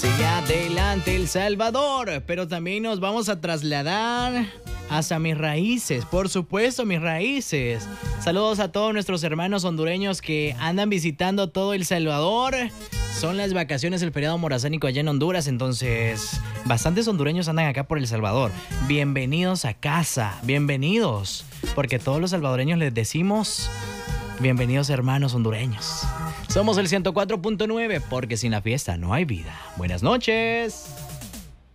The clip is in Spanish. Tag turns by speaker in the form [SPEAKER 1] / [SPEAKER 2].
[SPEAKER 1] Sigue adelante El Salvador, pero también nos vamos a trasladar hasta mis raíces, por supuesto, mis raíces. Saludos a todos nuestros hermanos hondureños que andan visitando todo El Salvador. Son las vacaciones, el feriado morazánico allá en Honduras, entonces bastantes hondureños andan acá por El Salvador. Bienvenidos a casa, bienvenidos, porque todos los salvadoreños les decimos bienvenidos hermanos hondureños. Somos el 104.9, porque sin la fiesta no hay vida. Buenas noches.